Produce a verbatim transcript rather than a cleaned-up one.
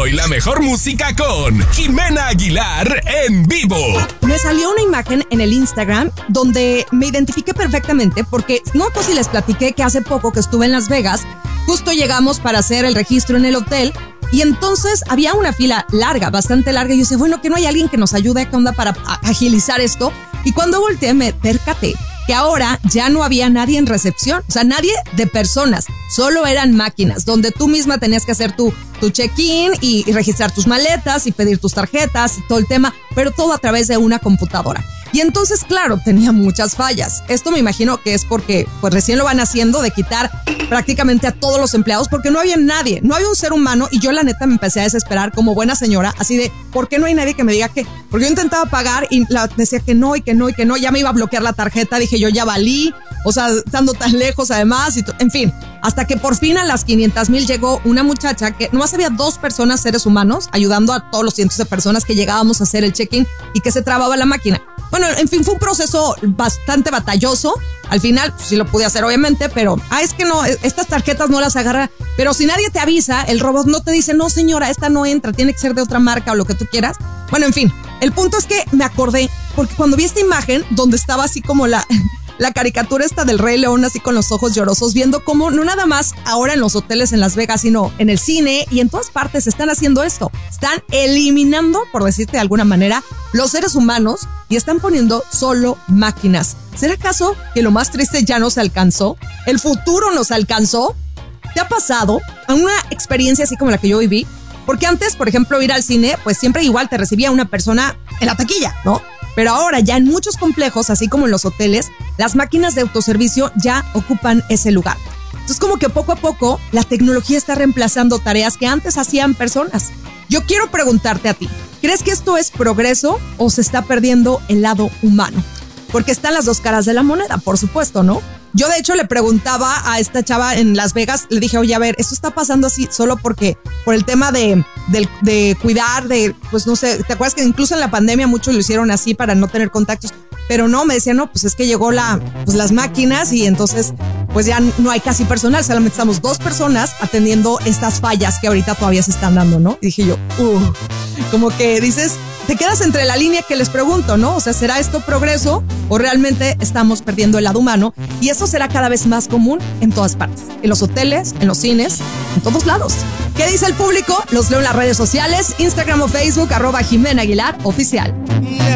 y la mejor música con Jimena Aguilar en vivo. Me salió una imagen en el Instagram donde me identifiqué perfectamente porque no pues si les platiqué que hace poco que estuve en Las Vegas, justo llegamos para hacer el registro en el hotel y entonces había una fila larga, bastante larga y yo decía, bueno, que no hay alguien que nos ayude, ¿qué onda para agilizar esto? Y cuando volteé me percaté que ahora ya no había nadie en recepción, o sea, nadie de personas, solo eran máquinas, donde tú misma tenías que hacer tu, tu check-in y, y registrar tus maletas y pedir tus tarjetas y todo el tema, pero todo a través de una computadora. Y entonces, claro, tenía muchas fallas. Esto me imagino que es porque pues recién lo van haciendo de quitar prácticamente a todos los empleados porque no había nadie, no había un ser humano y yo la neta me empecé a desesperar como buena señora, así de, ¿por qué no hay nadie que me diga qué? Porque yo intentaba pagar y la, decía que no y que no y que no, ya me iba a bloquear la tarjeta, dije yo ya valí, o sea, estando tan lejos además, y en fin, hasta que por fin a las quinientas mil llegó una muchacha que nomás había dos personas, seres humanos, ayudando a todos los cientos de personas que llegábamos a hacer el check-in y que se trababa la máquina. Bueno, en fin, fue un proceso bastante batalloso. Al final, pues, sí lo pude hacer, obviamente, pero, ah, es que no, estas tarjetas no las agarra. Pero si nadie te avisa, el robot no te dice, no, señora, esta no entra, tiene que ser de otra marca o lo que tú quieras. Bueno, en fin, el punto es que me acordé, porque cuando vi esta imagen, donde estaba así como la... la caricatura esta del Rey León así con los ojos llorosos, viendo cómo no nada más ahora en los hoteles en Las Vegas, sino en el cine y en todas partes están haciendo esto. Están eliminando, por decirte de alguna manera, los seres humanos y están poniendo solo máquinas. ¿Será acaso que lo más triste ya nos alcanzó? ¿El futuro nos alcanzó? ¿Te ha pasado a una experiencia así como la que yo viví? Porque antes, por ejemplo, ir al cine, pues siempre igual te recibía una persona en la taquilla, ¿no? Pero ahora ya en muchos complejos, así como en los hoteles, las máquinas de autoservicio ya ocupan ese lugar. Entonces como que poco a poco la tecnología está reemplazando tareas que antes hacían personas. Yo quiero preguntarte a ti, ¿crees que esto es progreso o se está perdiendo el lado humano? Porque están las dos caras de la moneda, por supuesto, ¿no? Yo de hecho le preguntaba a esta chava en Las Vegas, le dije, oye, a ver, esto está pasando así solo porque, por el tema de, de, de cuidar, de, pues no sé, ¿te acuerdas que incluso en la pandemia muchos lo hicieron así para no tener contactos? Pero no, me decían, no, pues es que llegó la, pues las máquinas y entonces pues ya no hay casi personal, solamente estamos dos personas atendiendo estas fallas que ahorita todavía se están dando, ¿no? Y dije yo, uh, como que dices, te quedas entre la línea que les pregunto, ¿no? O sea, ¿será esto progreso o realmente estamos perdiendo el lado humano? Y eso será cada vez más común en todas partes, en los hoteles, en los cines, en todos lados. ¿Qué dice el público? Los leo en las redes sociales, Instagram o Facebook, arroba Jimena Aguilar Oficial.